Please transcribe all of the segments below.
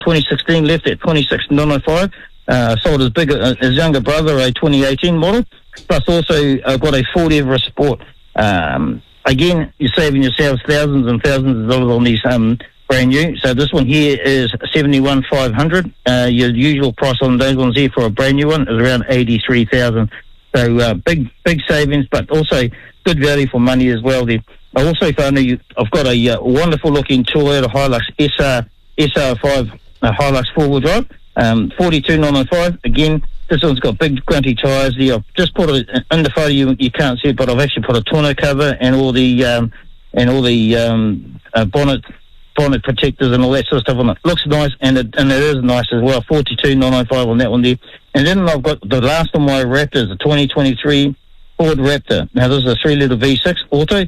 2016, left at 26,905. Sold his younger brother a 2018 model. Plus also got a Ford Everest Sport. Again, you're saving yourselves thousands and thousands of dollars on these brand new. So this one here is 71,500. Your usual price on those ones here for a brand new one is around 83,000. So big savings, but also good value for money as well. There. I also found I've got a wonderful looking Toyota Hilux SR5 Hilux 4-wheel drive, 42,995. Again, this one's got big grunty tyres there. I've just put it in the photo. You can't see it, but I've actually put a tonneau cover and all the bonnet protectors and all that sort of stuff on it. Looks nice, and it is nice as well. 42,995 on that one there. And then I've got the last of my Raptors, the 2023 Ford Raptor. Now this is a 3-litre V6 auto.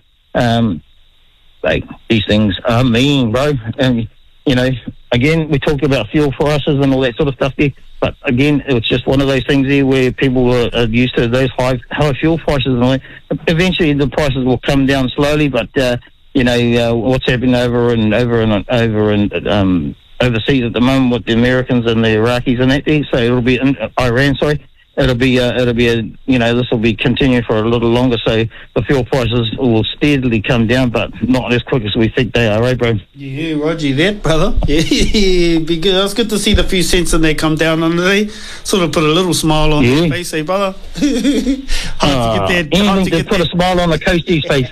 These things are mean, bro. And you know, again, we talked about fuel prices and all that sort of stuff there. But again, it's just one of those things here where people are used to those high fuel prices and all that. Eventually, the prices will come down slowly, but you know what's happening over overseas at the moment with the Americans and the Iraqis and that there. So it'll be in Iran. Sorry, it'll be this will be continuing for a little longer. So the fuel prices will steadily come down, but not as quick as we think they are, right, bro? Yeah, Roger that, brother. Yeah, be good. It's good to see the few cents in there come down on the day. Sort of put a little smile on your face, eh, brother? Hard to get that. Anything to put a smile on the coastie's face.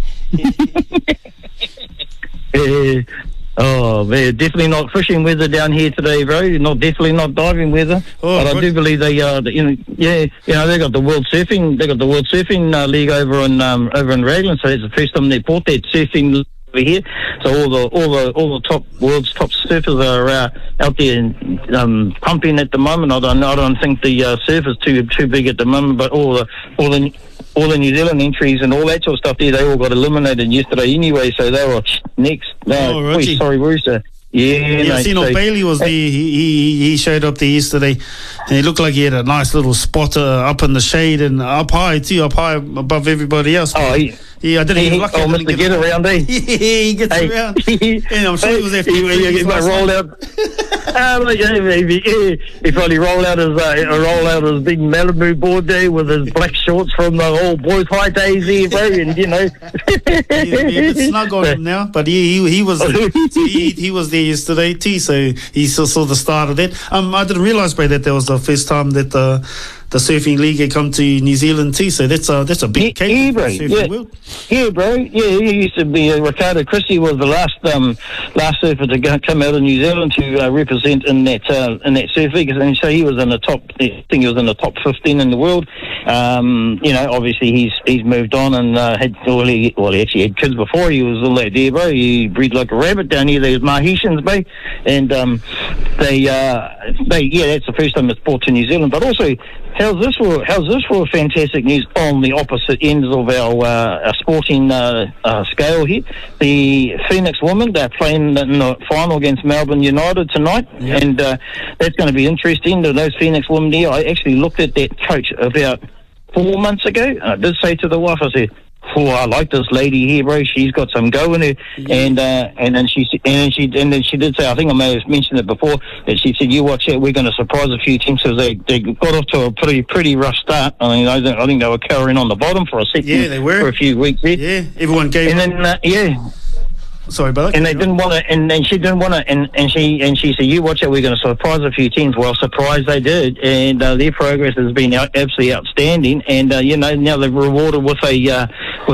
Oh, man, definitely not fishing weather down here today, bro. Definitely not diving weather. But I do believe they are. They got the World Surfing. They got the World Surfing League over in Raglan. So it's the first time they brought that surfing over here. So all the world's top surfers are out there pumping at the moment. I don't think the surf is too big at the moment, but all the New Zealand entries and all that sort of stuff there, they all got eliminated yesterday anyway, so they were next. Sorry, Rooster. Yeah, I seen Bailey was there. He showed up there yesterday, and he looked like he had a nice little spot up in the shade and up high above everybody else. Oh, yeah, I didn't even lucky. Oh, Mr. Get Around, eh? Yeah, he gets around. And I'm sure he was there. He rolled out. He probably rolled out his big Malibu board there with his black shorts from the old boys' high days there, bro. And you know, he's a bit snug on him now, but he was he was there yesterday too, so he saw the start of that. I didn't realise, bro, that was the first time that the surfing league had come to New Zealand too, so that's a big cake for the surfing world. Yeah, bro. Yeah, he used to be Ricardo Christie was the last surfer to come out of New Zealand to represent in that surf league, and so he was in the top. I think he was in the top 15 in the world. Obviously he's moved on and he actually had kids before he was all that there, bro. He breed like a rabbit down here. There's Mahitians, bro, and that's the first time it's brought to New Zealand. But also, how's this for fantastic news on the opposite ends of our sporting scale here? The Phoenix women, they're playing in the final against Melbourne United tonight, and that's going to be interesting. Those Phoenix women there, I actually looked at that coach about 4 months ago, and I did say to the wife, I said, I like this lady here, bro. She's got some go in her, and then she did say, I think I may have mentioned it before, that she said, "You watch it, we're going to surprise a few teams." So they got off to a pretty rough start. I mean, I think they were covering on the bottom for a second. Yeah, they were for a few weeks there. Yeah, everyone gave. And then Sorry, brother. And they didn't want to, and she didn't want to, and she said, "You watch it, we're going to surprise a few teams." Well, surprise they did, and their progress has been absolutely outstanding. And now they're rewarded with a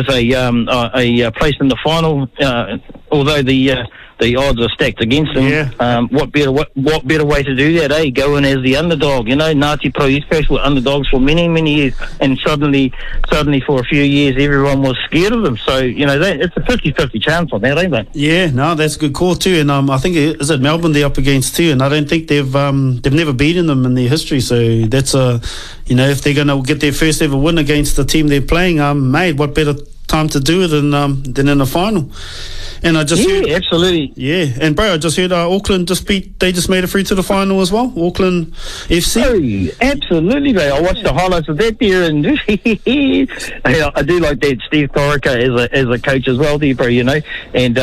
place in the final, although the odds are stacked against them. Yeah. What better way to do that, eh? Go in as the underdog. You know, Ngāti Pro East Coast were underdogs for many, many years, and suddenly for a few years, everyone was scared of them. So, it's a 50-50 chance on that, ain't it? Yeah, no, that's a good call too. And I think, is it Melbourne they're up against too? And I don't think they've never beaten them in their history. So that's if they're going to get their first ever win against the team they're playing, mate, what better time to do it, and then in the final. And I just heard, absolutely. Yeah, and bro, I just heard Auckland they just made it through to the final as well. Auckland FC. Oh, absolutely, mate. I watched the highlights of that there, and I do like that Steve Corica as a coach as well, there, bro. You know, and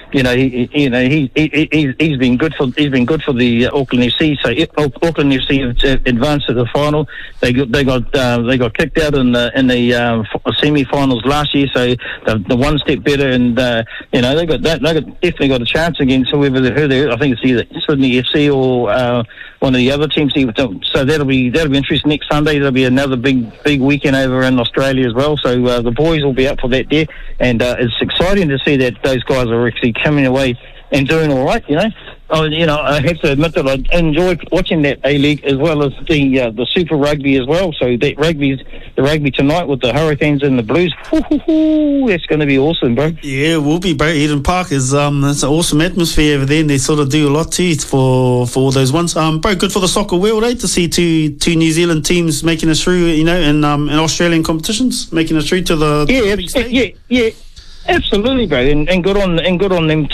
he's been good for the Auckland FC. So Auckland FC advanced to the final. They got kicked out in the semi-finals last year. So the one step better, and they definitely got a chance against whoever I think it's either Sydney FC or one of the other teams. So that'll be interesting next Sunday. There'll be another big weekend over in Australia as well. So the boys will be up for that there, and it's exciting to see that those guys are actually coming away and doing all right. I have to admit that I enjoy watching that A-League as well as the Super Rugby as well. So the rugby tonight with the Hurricanes and the Blues, that's going to be awesome, bro. Yeah, it will be, bro. Eden Park is it's an awesome atmosphere over there, and they sort of do a lot too for all those ones. Bro, good for the soccer world, to see two New Zealand teams making it through, in Australian competitions, making it through to the big stage. Yeah. Absolutely, bro, and good on them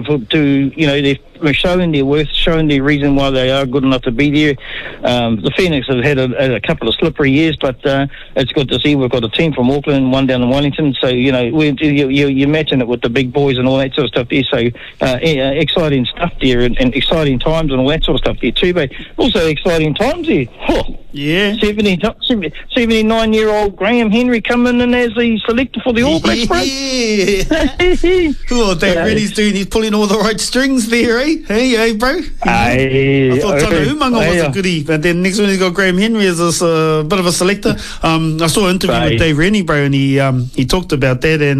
they're showing their worth, showing their reason why they are good enough to be there. The Phoenix have had a couple of slippery years, but it's good to see we've got a team from Auckland, one down in Wellington. So you're matching it with the big boys and all that sort of stuff there. So exciting stuff there, and exciting times and all that sort of stuff there too. But also exciting times there. Yeah, 79-year-old Graham Henry coming in as the selector for the All Blacks, bro. Cool, Dave Rennie's doing. He's pulling all the right strings there, eh? Hey, bro. I thought Tana Umaga was a goodie, but then next one he's got Graham Henry as a bit of a selector. I saw an interview with Dave Rennie, bro, and he talked about that, and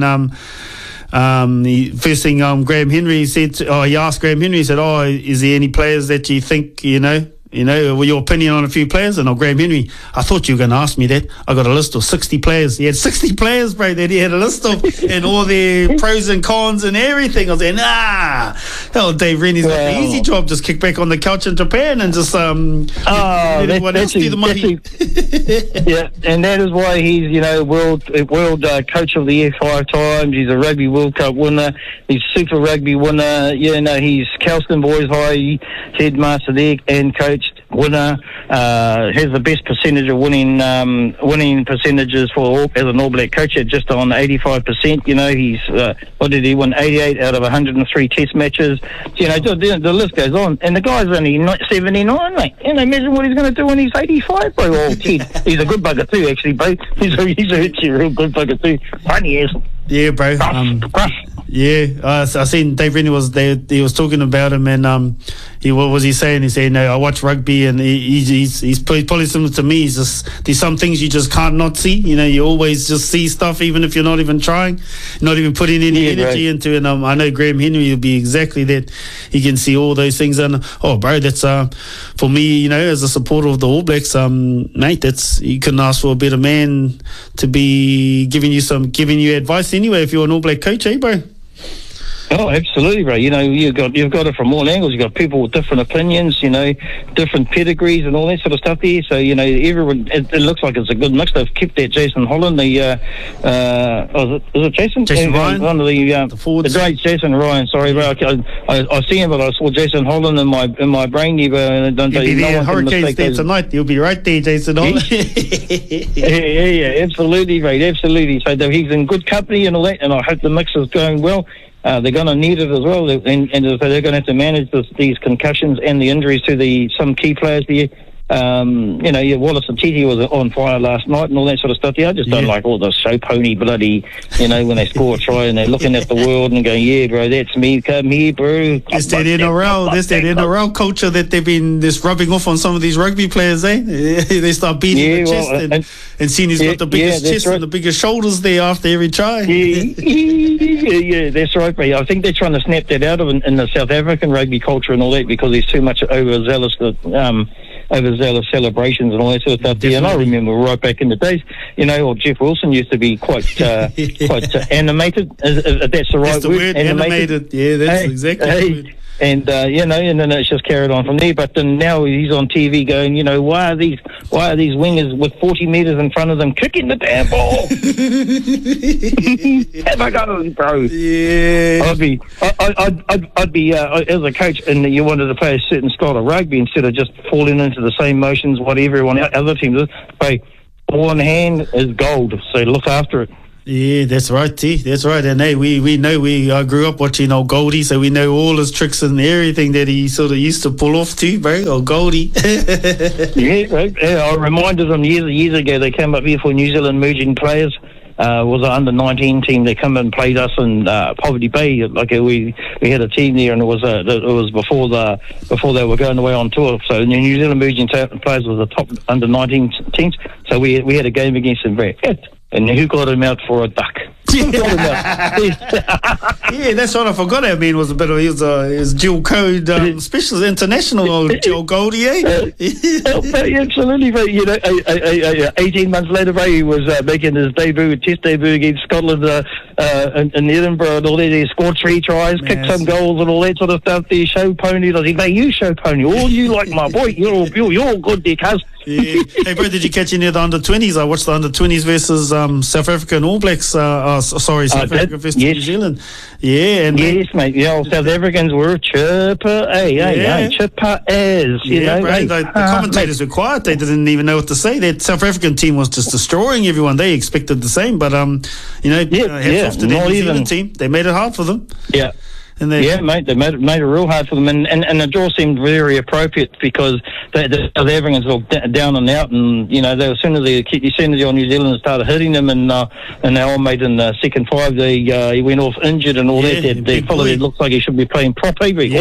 the first thing Graham Henry said, he asked Graham Henry, he said, is there any players that you think, your opinion on a few players? And Graham Henry, I thought you were going to ask me that. I got a list of 60 players. He had 60 players, bro, that he had a list of, and all their pros and cons and everything. I was saying, Dave Rennie's got the easy job. Just kick back on the couch in Japan and just everyone else do the money. Yeah, and that is why he's world coach of the year 5 times. He's a Rugby World Cup winner. He's Super Rugby winner. He's Kelston Boys High headmaster there and coach. Winner, has the best percentage of winning percentages as an All Black coach at just on 85%. He's what did he win? 88 out of 103 Test matches. The list goes on, and the guy's only 79, mate. Imagine what he's going to do when he's 85, bro. Oh, kid, he's a good bugger too, actually, bro. He's a real good bugger too. Funny as. Yeah, bro. Yeah, I seen Dave Rennie he was talking about him, and what was he saying? He said, I watch rugby, and he's probably similar to me. He's just, there's some things you just can't not see. You always just see stuff, even if you're not even trying, not even putting any energy into it. And I know Graham Henry will be exactly that. He can see all those things, and bro, that's for me, as a supporter of the All Blacks, mate, you couldn't ask for a better man to be giving you advice anyway if you're an All Black coach, bro. Oh, absolutely, bro. You've got it from all angles. You've got people with different opinions, different pedigrees and all that sort of stuff there. So, everyone, it looks like it's a good mix. They've kept that Jason Holland, is it Jason? Jason Ryan? One of the forwards. The great Jason Ryan, sorry, bro. I see him, but I saw Jason Holland in my brain. You'll be there, Hurricanes there tonight. You'll be right there, Jason Holland. yeah, absolutely, mate, absolutely. So he's in good company and all that, and I hope the mix is going well. They're going to need it as well, and so they're going to have to manage these concussions and the injuries to some key players there. Wallace and Titi was on fire last night and all that sort of stuff. I just don't like all the show pony bloody, when they score a try and they're looking at the world and going, yeah, bro, that's me, come here, bro. It's that NRL culture that they've been just rubbing off on some of these rugby players, eh? They start beating the chest and seeing he's got the biggest chest and the biggest shoulders there after every try. Yeah, that's right, bro. I think they're trying to snap that out of in the South African rugby culture and all that because he's too much overzealous celebrations and all that sort of stuff. And I remember right back in the days, Jeff Wilson used to be quite animated. If that's the right word. Animated. Yeah, that's exactly the word. And you know, and then it's just carried on from there. But then now he's on TV going, you know, why are these wingers with 40 metres in front of them kicking the damn ball? Have a go, bro. Yeah. I'd be as a coach, and you wanted to play a certain style of rugby instead of just falling into the same motions what everyone other teams is. Hey, ball in hand is gold, so look after it. Yeah, that's right, T. That's right. And hey, we know I grew up watching old Goldie, so we know all his tricks and everything that he sort of used to pull off too, bro. Old Goldie. Yeah, right. Yeah, I reminded them years ago. They came up here for New Zealand merging players. Was an under-19 team. They come and played us in Poverty Bay. Like we had a team there, and it was before they were going away on tour. So the New Zealand merging players was the top under-19 teams. So we had a game against them. And who got him out for a duck? Yeah, that's what I forgot. I mean, was a bit of he was dual code special international Joe Goldie, eh? Absolutely, but you know, 18 months later, he was making his test debut against Scotland in Edinburgh and all that. He scored 3 tries, kicked some goals and all that sort of stuff. There, show pony. I said, "Mate, you show pony. All you like, my boy. You're good there, cuz." Yeah. Hey, bro, did you catch any of the under-20s? I watched the under-20s versus South Africa and All Blacks. South Africa versus New Zealand. Yeah, and yes, mate. Yeah, South Africans were chipper, chipper as. You know, bro, the commentators were quiet. They didn't even know what to say. That South African team was just destroying everyone. They expected the same, but you know, hats off to the New Zealand team. They made it hard for them. Yeah. Mate, they made it real hard for them, and the draw seemed very appropriate because the Africans were down and out, and you know, as soon as the New Zealand started hitting them, and they all made in the second 5, he went off injured and all that. Their fellow that looks like he should be playing properly. He's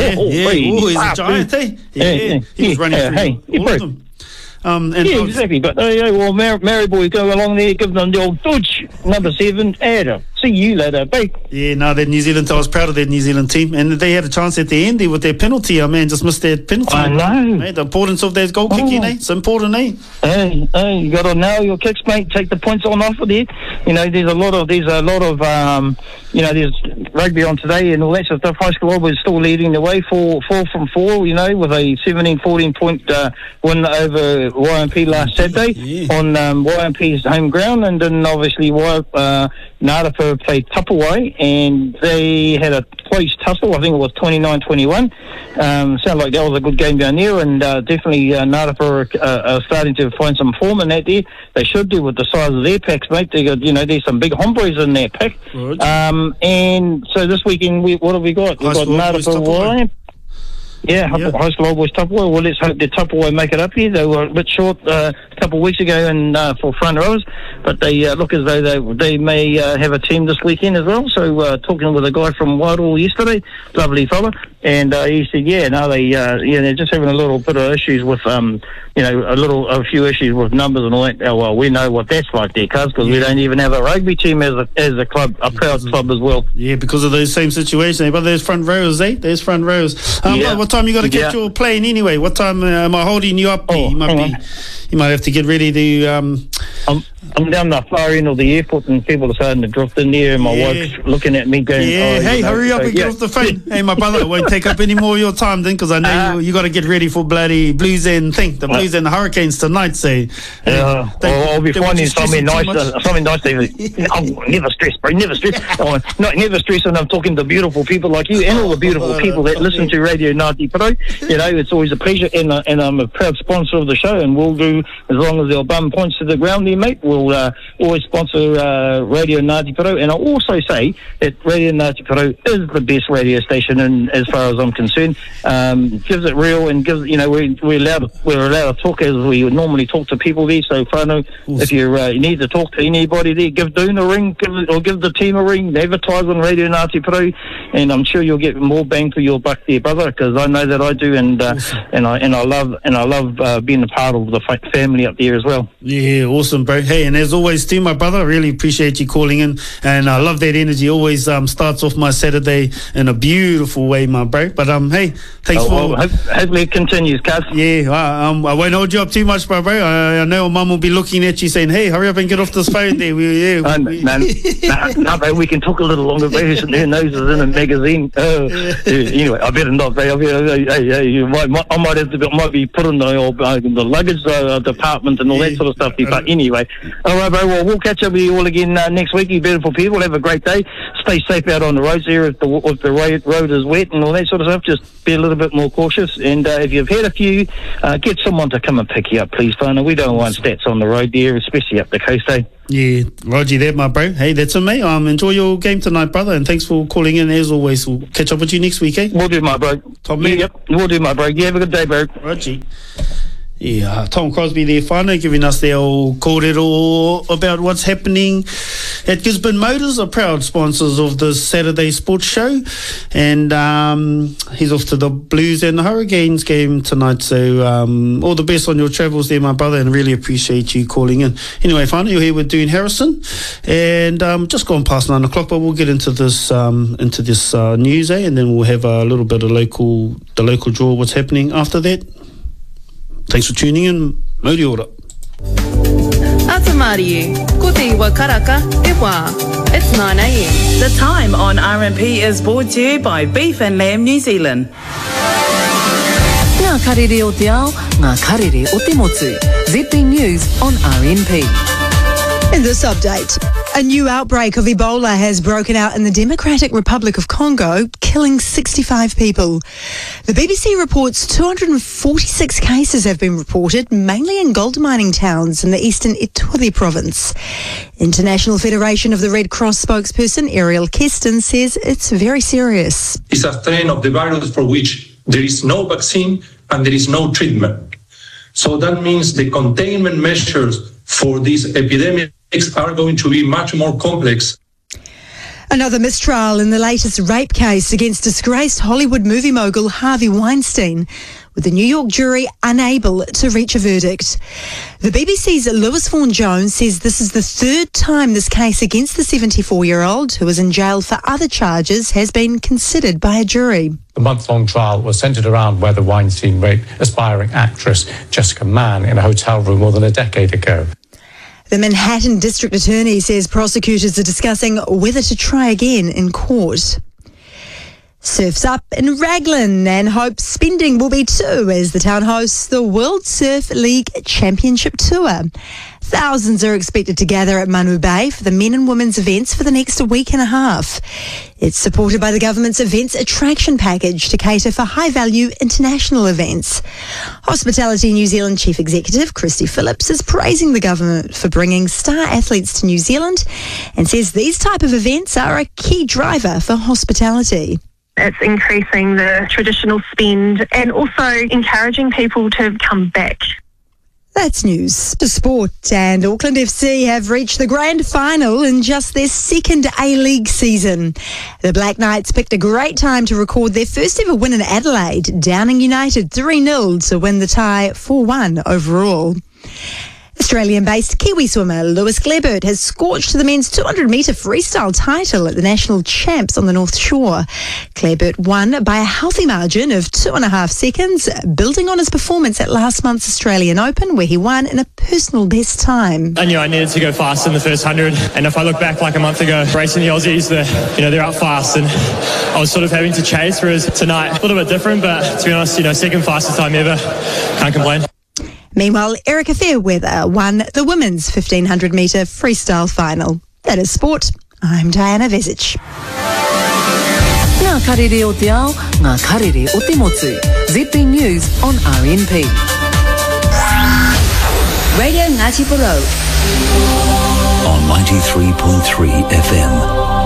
a giant, eh? He was running through all of them. Exactly. But Mary boy, go along there, give them the old dodge, number 7, Adam. See you later, bye. Yeah, no, that New Zealand, I was proud of that New Zealand team, and they had a chance at the end there with their penalty. Our man just missed that penalty. I know. Mate, the importance of that goal kicking, eh? It's important, eh? Hey, you got to nail your kicks, mate. Take the points on off of there. You know, there's a lot of, you know, there's rugby on today and all that sort of stuff. High School was still leading the way, 4 from 4, you know, with a 17-14 point win over YMP last Saturday on YMP's home ground, and then obviously Ngadapa played Tupperware, and they had a close tussle. I think it was 29-21. Sounded like that was a good game down there, and definitely Ngadapa are starting to find some form in that there. They should do with the size of their packs, mate. They got, you know, there's some big hombres in their pack. And so this weekend, what have we got? We've got Ngadapa. High School Old Boys Tupperware. Well, let's hope the Tupperware make it up here. They were a bit short a couple of weeks ago and for front rowers, but they look as though they may have a team this weekend as well. So talking with a guy from Whitehall yesterday, lovely fella, and he said, they're just having a little bit of issues with a few issues with numbers and all that. Well, we know what that's like there, cuz, because we don't even have a rugby team as a club, a proud club as well. Yeah, because of those same situations. But there's front rows, eh? There's front rows. What time you got to get your plane anyway? What time am I holding you up? You might have to get ready to. I'm down the far end of the airport, and people are starting to drift in there, and my wife's looking at me going, hurry up and get off the phone. Hey, my brother, I won't take up any more of your time then, because I know you got to get ready for bloody Blues and the Blues and the Hurricanes tonight. So I'll be finding something nice. Never stress, bro. Never stress. Never stress when I'm talking to beautiful people like you and all the beautiful people that listen to Radio Ngāti Pro. You know, it's always a pleasure, and I'm a proud sponsor of the show, and we'll do, as long as they'll bum points to the ground there, mate, we'll always sponsor Radio Ngāti Pro. And I'll also say that Radio Ngāti Pro is the best radio station, and as far as I'm concerned, gives it real, and gives, you know, we're allowed to talk as we would normally talk to people there. So whānau, if you need to talk to anybody there, give Doon a ring, give the team a ring, advertise on Radio Ngāti Pro, and I'm sure you'll get more bang for your buck there, brother, because I know that I do, and I love being a part of the family up there as well. Yeah, awesome. Excellent, bro. Hey, and as always, too, my brother, I really appreciate you calling in, and I love that energy. Always starts off my Saturday in a beautiful way, my bro. But hey, thanks for. Hopefully it continues, cuz. Yeah, I won't hold you up too much, bro. I know Mum will be looking at you saying, "Hey, hurry up and get off this phone there." No, bro, we can talk a little longer, bro. Who knows is in a magazine. Anyway, I better not, bro. I might be put in the luggage department and all that sort of stuff. But anyway, all right, bro. Well, we'll catch up with you all again next week. You beautiful people. Have a great day. Stay safe out on the roads there. If the road is wet and all that sort of stuff, just be a little bit more cautious. And if you've had a few, get someone to come and pick you up, please, Whānau. We don't want stats on the road there, especially up the coast, eh? Yeah, Roger that, my bro. Hey, that's on me. Enjoy your game tonight, brother, and thanks for calling in. As always, we'll catch up with you next week, eh? We'll do, my bro. Top man. Yep, we'll do, my bro. You have a good day, bro. Roger. Yeah, Tom Crosby there, whānau, giving us their old kōrero about what's happening at Gisborne Motors, are proud sponsors of this Saturday sports show. And he's off to the Blues and the Hurricanes game tonight. So all the best on your travels there, my brother, and really appreciate you calling in. Anyway, whānau, you're here with Dune Harrison. And just gone past 9 o'clock, but we'll get into this news, eh? And then we'll have a little bit of the local draw, what's happening after that. Thanks for tuning in. Mauri ora. Atamari, ko te iwa karaka e wā. It's 9 a.m. The time on RMP is brought to you by Beef and Lamb New Zealand. Ngā karere o te ao, ngā karere o te motu. ZB News on RMP. In this update, a new outbreak of Ebola has broken out in the Democratic Republic of Congo, killing 65 people. The BBC reports 246 cases have been reported, mainly in gold mining towns in the eastern Ituri province. International Federation of the Red Cross spokesperson Ariel Keston says it's very serious. It's a strain of the virus for which there is no vaccine and there is no treatment. So that means the containment measures for these epidemics are going to be much more complex. Another mistrial in the latest rape case against disgraced Hollywood movie mogul Harvey Weinstein, with the New York jury unable to reach a verdict. The BBC's Lewis Vaughan-Jones says this is the third time this case against the 74-year-old, who is in jail for other charges, has been considered by a jury. The month-long trial was centred around whether Weinstein raped aspiring actress Jessica Mann in a hotel room more than a decade ago. The Manhattan District Attorney says prosecutors are discussing whether to try again in court. Surf's up in Raglan and hope spending will be too as the town hosts the World Surf League Championship Tour. Thousands are expected to gather at Manu Bay for the men and women's events for the next week and a half. It's supported by the government's events attraction package to cater for high-value international events. Hospitality New Zealand Chief Executive Christy Phillips is praising the government for bringing star athletes to New Zealand and says these type of events are a key driver for hospitality. It's increasing the traditional spend and also encouraging people to come back. That's news to sport, and Auckland FC have reached the grand final in just their second A-League season. The Black Knights picked a great time to record their first ever win in Adelaide, downing United 3-0 to win the tie 4-1 overall. Australian-based Kiwi swimmer Lewis Glebert has scorched the men's 200-metre freestyle title at the National Champs on the North Shore. Glebert won by a healthy margin of 2.5 seconds, building on his performance at last month's Australian Open, where he won in a personal best time. I knew I needed to go fast in the first 100, and if I look back like a month ago, racing the Aussies, they're out fast, and I was sort of having to chase, whereas tonight, a little bit different, but to be honest, second fastest time ever, can't complain. Meanwhile, Erica Fairweather won the women's 1,500-metre freestyle final. That is sport. I'm Diana Vezic. Ngā karere o te ao, ngā karere o te motu. ZB News on RMP. Radio Ngāti Porou. On 93.3 FM.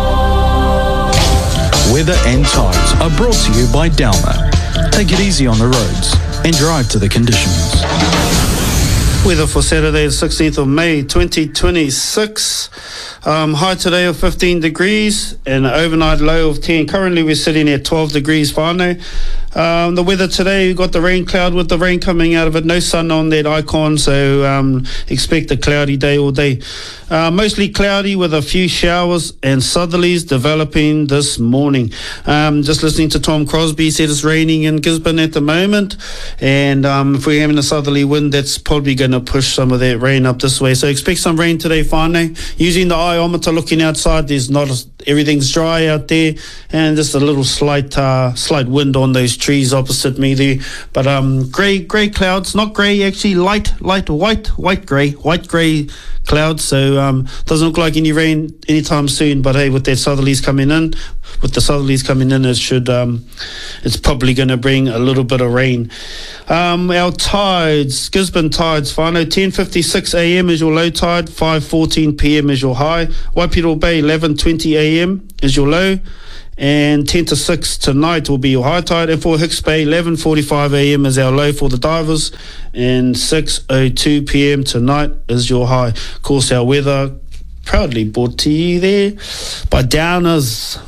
Weather and tides are brought to you by Dalma. Take it easy on the roads and drive to the conditions. Weather for Saturday, the 16th of May, 2026. High today of 15 degrees and an overnight low of 10. Currently, we're sitting at 12 degrees whānau. The weather today, we've got the rain cloud with the rain coming out of it. No sun on that icon, so expect a cloudy day all day. Mostly cloudy with a few showers and southerlies developing this morning. Just listening to Tom Crosby, he said it's raining in Gisborne at the moment, and if we're having a southerly wind, that's probably going to push some of that rain up this way. So expect some rain today, whānau. Using the iometer, looking outside, everything's dry out there, and just a little slight wind on those trees opposite me there. But grey clouds, not grey actually, light white grey clouds. So doesn't look like any rain anytime soon. But hey, with the southerlies coming in, it should it's probably going to bring a little bit of rain. Our tides, Gisborne tides, whānau, 10:56 a.m. is your low tide, 5:14 p.m. is your high. Waipiro Bay, 11:20 a.m. is your low, and 10 to 6 tonight will be your high tide. And for Hicks Bay, 11:45 a.m. is our low for the divers, and 6:02 p.m. tonight is your high. Of course, our weather proudly brought to you there by Downers.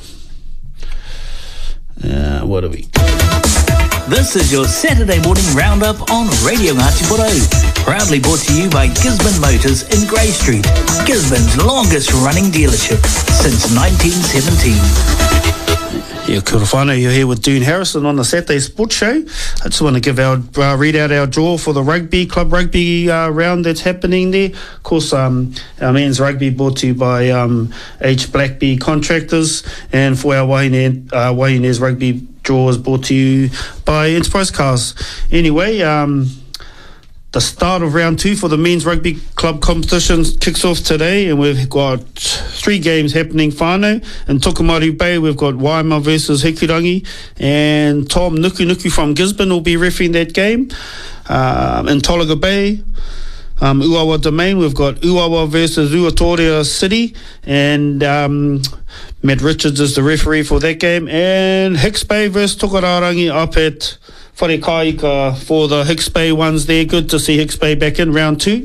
What are we? This is your Saturday morning roundup on Radio Ngāti Porou. Proudly brought to you by Gisborne Motors in Grey Street, Gisborne's longest running dealership since 1917. Yeah, kia ora whānau, you're here with Dune Harrison on the Saturday Sports Show. I just want to give read out our draw for the club rugby round that's happening there. Of course, our men's rugby brought to you by H. Blackbee Contractors, and for our Wahine's rugby draw is brought to you by Enterprise Cars. Anyway, the start of round 2 for the men's rugby club competition kicks off today, and we've got 3 games happening, whānau. In Tokomaru Bay, we've got Waima versus Hikurangi, and Tom Nuku from Gisborne will be refereeing that game. In Tolaga Bay, Uawa Domain, we've got Uawa versus Ruatoria City, and Matt Richards is the referee for that game. And Hicks Bay versus Tokararangi up at Wharekaika for the Hicks Bay ones there. Good to see Hicks Bay back in round 2.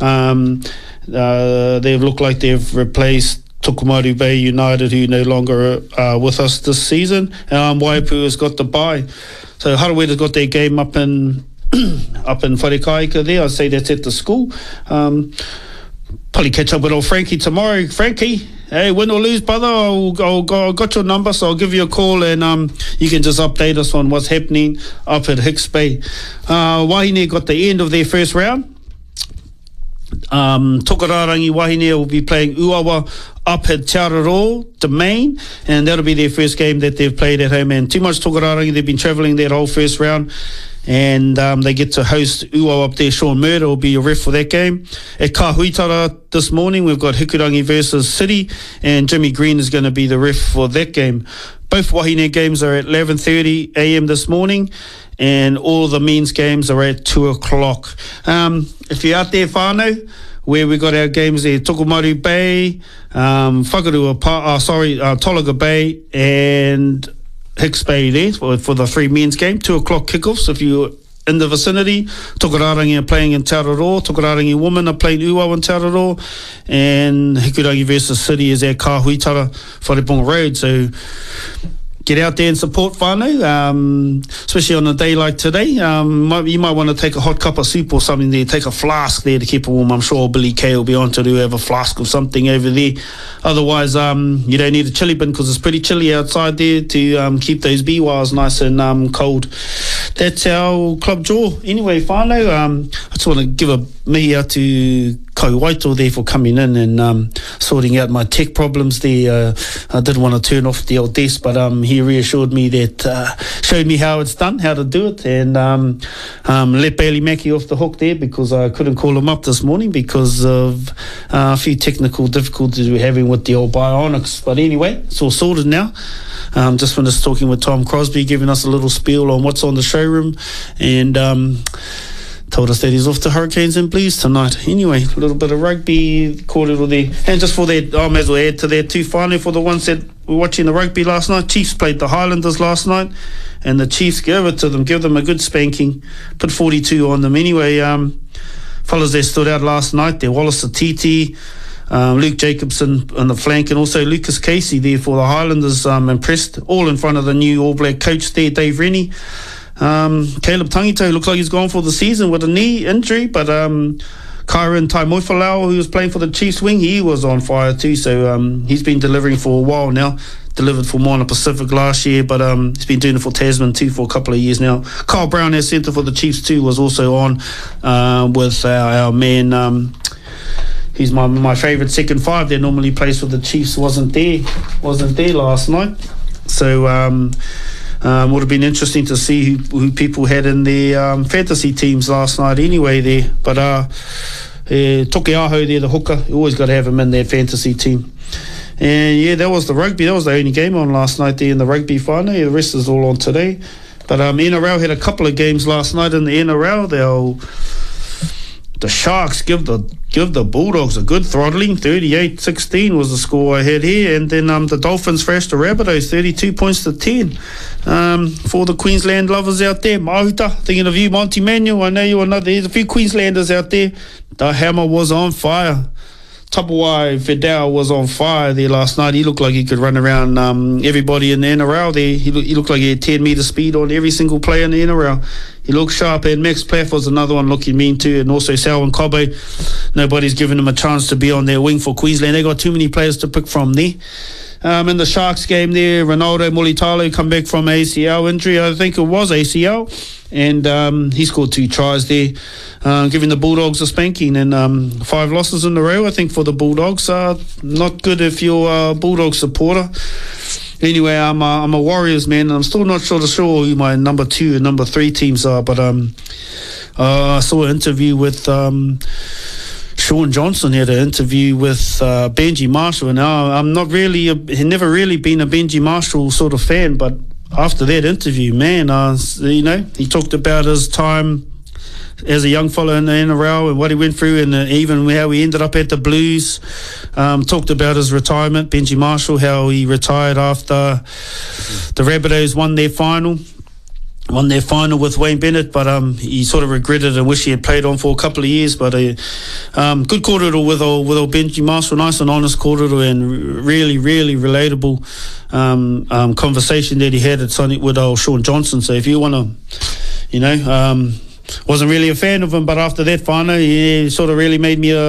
They look like they've replaced Tokomaru Bay United, who no longer are with us this season. Waipu has got the bye. So Harawira's got their game up in Wharekaika there. I'd say that's at the school. Probably catch up with old Frankie tomorrow. Frankie, hey, win or lose, brother, I'll got your number, so I'll give you a call, and you can just update us on what's happening up at Hicks Bay. Wahine got the end of their first round. Tokararangi Wahine will be playing Uawa up at Te Araro Domain, and that'll be their first game that they've played at home. And too much Tokararangi, they've been travelling that whole first round, and they get to host Uawa up there. Sean Murder will be your ref for that game. At Kahuitara this morning, we've got Hikurangi versus City, and Jimmy Green is going to be the ref for that game. Both Wahine games are at 11:30 a.m. this morning, and all the men's games are at 2 o'clock. If you're out there, whānau, where we got our games there, Tokomaru Bay, Tolaga Bay, and Hicks Bay there for the 3 men's game, 2 o'clock kickoffs. If you're in the vicinity, Tokararangi are playing in Te Araro, Tokararangi women are playing Uawa in Te Araro, and Hikurangi versus City is at Kahuitara, Whareponga Road. So get out there and support whānau, especially on a day like today. You might want to take a hot cup of soup or something there, take a flask there to keep it warm. I'm sure Billy Kay will be on to have a flask of something over there. Otherwise, you don't need a chili bin because it's pretty chilly outside there to keep those biwas nice and cold. That's our club draw. Anyway, whānau, I just want to give a mihi out to Ko Waito there for coming in and sorting out my tech problems there. I didn't want to turn off the old desk, but he reassured me that, showed me how it's done, how to do it, and let Bailey Mackey off the hook there because I couldn't call him up this morning because of a few technical difficulties we're having with the old Bionics. But anyway, it's all sorted now. Just finished talking with Tom Crosby, giving us a little spiel on what's on the showroom, and told us that he's off to Hurricanes and Blues tonight. Anyway, a little bit of rugby, caught it all there. And just for that, I may as well add to that too, finally, for the ones that were watching the rugby last night, Chiefs played the Highlanders last night, and the Chiefs gave it to them, give them a good spanking, put 42 on them. Anyway, fellas that stood out last night, they're Wallace Atiti, Luke Jacobson on the flank, and also Lucas Casey there for the Highlanders. Impressed, all in front of the new All Black coach there, Dave Rennie. Caleb Tangito looks like he's gone for the season with a knee injury, but Kyron Taimoifalau, who was playing for the Chiefs wing, he was on fire too. So he's been delivering for a while now. Delivered for Moana Pacific last year, but he's been doing it for Tasman too for a couple of years now. Kyle Brown, our centre for the Chiefs too, was also on with our man. He's my favourite second five that normally plays for the Chiefs. Wasn't there last night. So would have been interesting to see who people had in their fantasy teams last night anyway there. But Toke Aho there, the hooker, you always got to have him in their fantasy team. And yeah, that was the rugby. That was the only game on last night there in the rugby final. Yeah, the rest is all on today. But NRL had a couple of games last night in the NRL. The Sharks give the Bulldogs a good throttling. 38-16 was the score I had here. And then the Dolphins thrashed the Rabbitohs 32 points to 10. For the Queensland lovers out there, Mahuta, thinking of you, Monty Manuel. I know you are not. There's a few Queenslanders out there. The hammer was on fire. Tapawai Vidal was on fire there last night. He looked like he could run around everybody in the NRL there. He looked like he had 10 metre speed on every single player in the NRL. He looked sharp, and Max Plaff was another one looking mean too, and also Selwyn Cobbo. Nobody's given him a chance to be on their wing for Queensland. They got too many players to pick from there. In the Sharks game there, Ronaldo Mulitalo come back from ACL injury. I think it was ACL. And he scored 2 tries there, giving the Bulldogs a spanking. And 5 losses in a row, I think, for the Bulldogs. Not good if you're a Bulldog supporter. Anyway, I'm a Warriors man, and I'm still not sure who my number 2 and number 3 teams are. But I saw an interview with Sean Johnson. He had an interview with Benji Marshall, and I'm not really, never really been a Benji Marshall sort of fan, but after that interview, man, he talked about his time as a young fellow in the NRL and what he went through, and even how he ended up at the Blues. Talked about his retirement, Benji Marshall, how he retired after the Rabbitohs won their final with Wayne Bennett, but he sort of regretted and wished he had played on for a couple of years. But good kōrero with old Benji Marshall, nice and honest kōrero, and really, really relatable conversation that he had with old Sean Johnson. So if you want to, wasn't really a fan of him, but after that final, he sort of really made me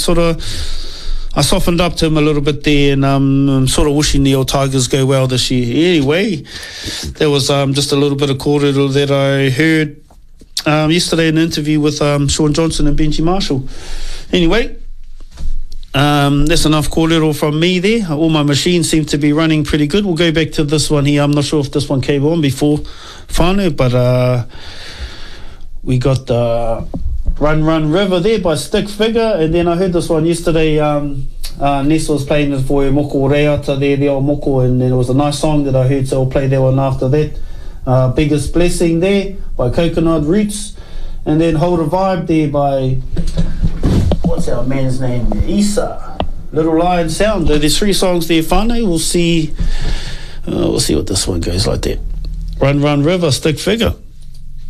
I softened up to him a little bit there, and I'm sort of wishing the old Tigers go well this year. Anyway, there was just a little bit of kōrero that I heard yesterday in an interview with Sean Johnson and Benji Marshall. Anyway, that's enough kōrero from me there. All my machines seem to be running pretty good. We'll go back to this one here. I'm not sure if this one came on before final, but we got Run River there by Stick Figure, and then I heard this one yesterday. Ness was playing it for Moko Reata there, the old Moko, and then it was a nice song that I heard, so I'll play that one after that. Biggest Blessing there by Coconut Roots, and then Hold a Vibe there by, what's our man's name there? Isa, Little Lion Sound. There's 3 songs there, whānau. We'll see what this one goes like that. Run River, Stick Figure.